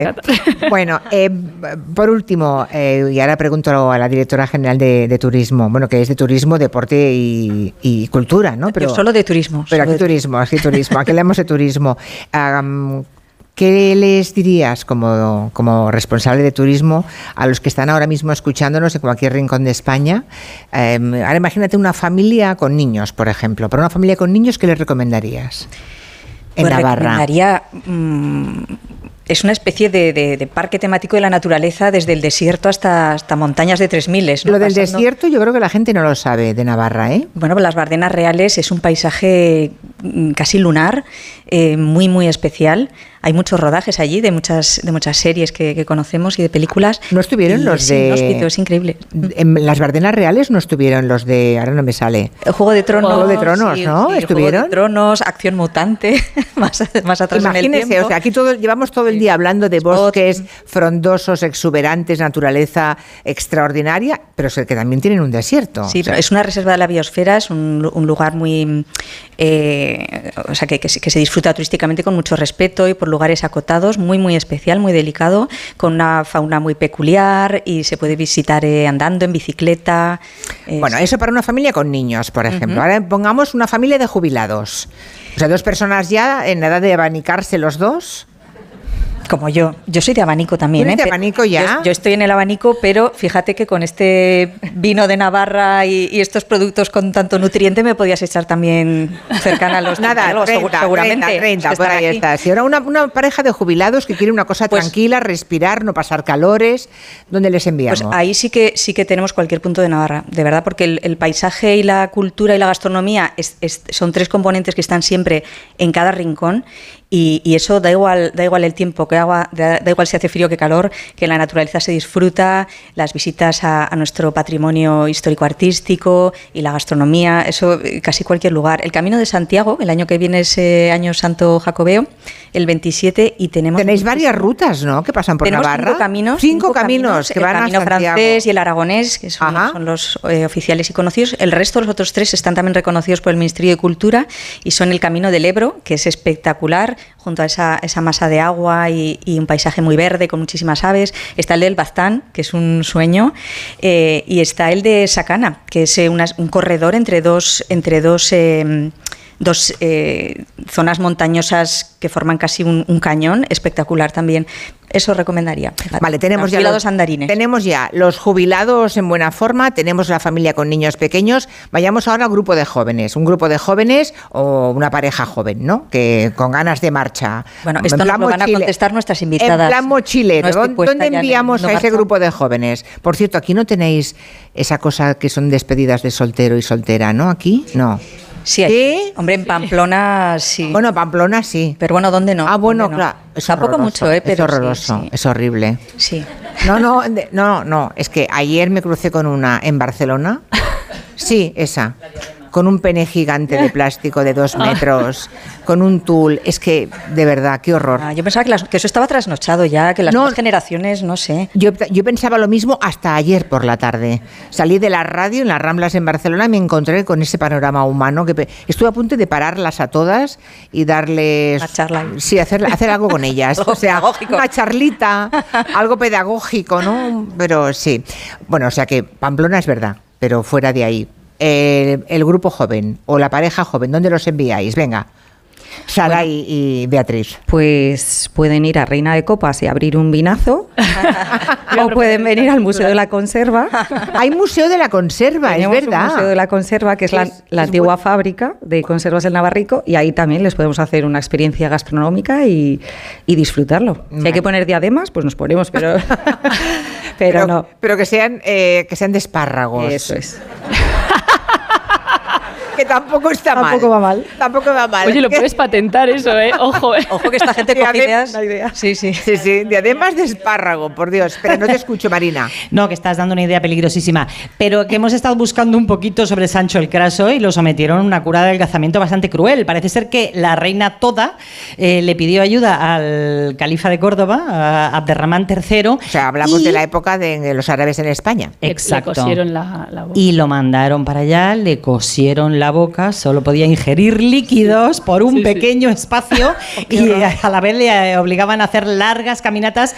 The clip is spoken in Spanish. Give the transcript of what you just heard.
Bueno, por último, y ahora pregunto a la directora general de turismo, bueno, que es de turismo, deporte y cultura, ¿no? Pero solo de turismo. Pero aquí turismo, aquí hablamos de turismo. ¿Qué les dirías como responsable de turismo a los que están ahora mismo escuchándonos en cualquier rincón de España? Ahora imagínate una familia con niños, por ejemplo. Para una familia con niños, ¿qué les recomendarías en Navarra? Recomendaría... Es una especie de parque temático de la naturaleza, desde el desierto hasta montañas de 3000, ¿no? Lo del desierto yo creo que la gente no lo sabe de Navarra, ¿eh? Bueno, las Bardenas Reales es un paisaje casi lunar, muy, muy especial. Hay muchos rodajes allí de muchas series que conocemos y de películas. ¿No estuvieron los de...? Inhóspito, es increíble. En las Bardenas Reales no estuvieron los de... Ahora no me sale. Juego de Tronos. Juego de Tronos, sí, ¿no? Sí, ¿estuvieron? Juego de Tronos, Acción Mutante, más atrás en el tiempo. Imagínese, o sea, aquí llevamos todo el día hablando de bosques frondosos, exuberantes, naturaleza extraordinaria, pero es que también tienen un desierto. Sí, pero es una reserva de la biosfera, es un lugar muy... o sea, que se disfruta turísticamente con mucho respeto y por lugares acotados, muy, muy especial, muy delicado, con una fauna muy peculiar y se puede visitar andando, en bicicleta. Bueno, eso para una familia con niños, por ejemplo. Ahora pongamos una familia de jubilados. O sea, 2 personas ya en edad de abanicarse los dos. Como yo soy de abanico también. ¿Eres de abanico ya? Yo estoy en el abanico, pero fíjate que con este vino de Navarra y estos productos con tanto nutriente me podías echar también cercana a los... Nada, 30, seguramente. 30, por ahí está. Si ahora una pareja de jubilados que quiere una cosa tranquila, respirar, no pasar calores, ¿dónde les enviamos? Pues ahí sí que tenemos cualquier punto de Navarra, de verdad, porque el paisaje y la cultura y la gastronomía son 3 componentes que están siempre en cada rincón. Y eso da igual el tiempo que haga, da igual si hace frío que calor, que la naturaleza se disfruta, las visitas a nuestro patrimonio histórico-artístico y la gastronomía, eso casi cualquier lugar. El Camino de Santiago, el año que viene es Año Santo Jacobeo, el 27 y tenéis varias rutas, ¿no? Que pasan por Navarra. 5 caminos que van a Santiago. El camino francés y el aragonés, que son los oficiales y conocidos. El resto, los otros 3, están también reconocidos por el Ministerio de Cultura y son el Camino del Ebro, que es espectacular, junto a esa masa de agua y un paisaje muy verde con muchísimas aves. Está el del Baztán, que es un sueño, y está el de Sacana, que es un corredor entre dos zonas montañosas que forman casi un cañón, espectacular también. Eso recomendaría. Vale, tenemos ya los jubilados en buena forma, tenemos la familia con niños pequeños. Vayamos ahora al grupo de jóvenes, un grupo de jóvenes o una pareja joven, ¿no? Que con ganas de marcha. Bueno, esto nos lo van a contestar nuestras invitadas. En plan mochilero, ¿dónde enviamos a ese grupo de jóvenes? Por cierto, aquí no tenéis esa cosa que son despedidas de soltero y soltera, ¿no? Aquí no. Sí, ¿qué? Hombre, en Pamplona sí. Bueno, Pamplona sí. Pero bueno, ¿dónde no? Ah, bueno, no? Claro. Tampoco mucho, pero es horroroso, sí. Es horrible. Sí. No, es que ayer me crucé con una en Barcelona. Sí, esa. Con un pene gigante de plástico de 2 metros, con un tul. Es que, de verdad, qué horror. Yo pensaba que eso estaba trasnochado ya, que las nuevas generaciones, no sé. Yo pensaba lo mismo hasta ayer por la tarde. Salí de la radio en las Ramblas en Barcelona y me encontré con ese panorama humano que estuve a punto de pararlas a todas y darles... Una charla. Sí, hacer algo con ellas. Algo pedagógico. Una charlita, algo pedagógico, ¿no? Pero sí. Bueno, o sea que Pamplona es verdad, pero fuera de ahí. El grupo joven o la pareja joven, ¿dónde los enviáis? Venga, Sara y Beatriz. Pues pueden ir a Reina de Copas y abrir un vinazo o pueden venir al Museo de la Conserva. Hay Museo de la Conserva, Tenemos es verdad. Un Museo de la Conserva, que es la antigua fábrica de conservas del Navarrico, y ahí también les podemos hacer una experiencia gastronómica y disfrutarlo. Si hay que poner diademas, pues nos ponemos, pero no. Pero que sean de espárragos. Eso es. Que tampoco está mal. Tampoco va mal. Oye, lo puedes patentar eso, ¿eh? Ojo, ¿eh? Ojo que esta gente coge ideas. Sí, diademas de espárrago, por Dios. Pero no te escucho, Marina. No, que estás dando una idea peligrosísima. Pero que hemos estado buscando un poquito sobre Sancho el Craso y lo sometieron a una cura de adelgazamiento bastante cruel. Parece ser que la reina toda le pidió ayuda al califa de Córdoba, a Abderramán III. O sea, hablamos de la época de los árabes en España. Exacto. Le cosieron la boca. Y lo mandaron para allá, le cosieron la boca, solo podía ingerir líquidos por un pequeño espacio y a la vez le obligaban a hacer largas caminatas